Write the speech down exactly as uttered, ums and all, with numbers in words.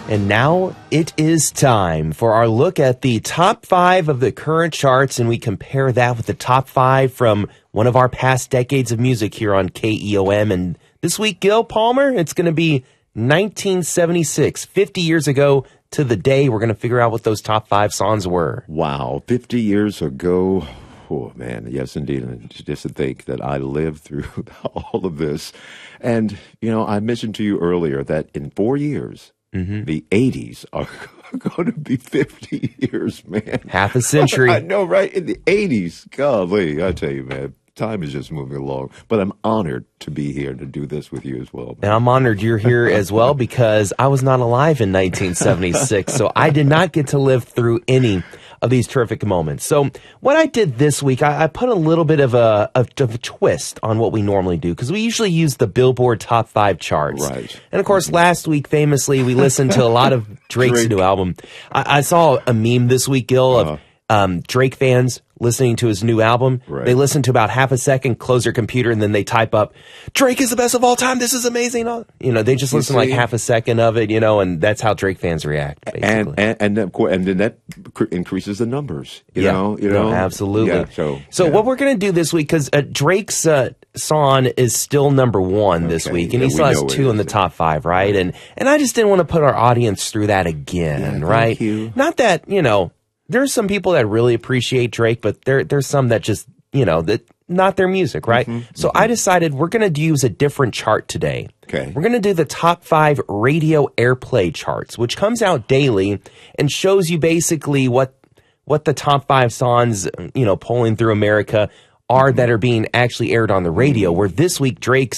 And now it is time for our look at the top five of the current charts, and we compare that with the top five from one of our past decades of music here on K E O M. And this week, Gil Palmer, it's going to be nineteen seventy-six, fifty years ago to the day. We're going to figure out what those top five songs were. Wow, fifty years ago. Oh, man, yes, indeed. And just to think that I lived through all of this. And, you know, I mentioned to you earlier that in four years, mm-hmm. the eighties are going to be fifty years, man. Half a century. I know, right? In the eighties. Golly, I tell you, man. Time is just moving along. But I'm honored to be here to do this with you as well, man. And I'm honored you're here as well because I was not alive in nineteen seventy-six, so I did not get to live through any of these terrific moments. So what I did this week, I, I put a little bit of a, of, of a twist on what we normally do because we usually use the Billboard Top five charts. Right. And of course, last week, famously, we listened to a lot of Drake's Drake. new album. I, I saw a meme this week, Gil, of Uh-huh. um, Drake fans listening to his new album. Right. They listen to about half a second, close their computer, and then they type up, Drake is the best of all time. This is amazing. You know, they just You listen see? like half a second of it, you know, and that's how Drake fans react, basically. And and and, of course, and then that cr- increases the numbers. You yeah. know, you No, know, absolutely. Yeah, so so yeah. what we're going to do this week, because uh, Drake's uh, song is still number one this Okay. week, and Yeah, he we still has know it two in the is. top five, right? And and I just didn't want to put our audience through that again, Yeah, thank right? you. Not that, you know, there's some people that really appreciate Drake, but there there's some that just, you know, that not their music, right? Mm-hmm, so mm-hmm. I decided we're going to use a different chart today. Okay. We're going to do the top five radio airplay charts, which comes out daily and shows you basically what what the top five songs, you know, polling through America are that are being actually aired on the radio, where this week Drake's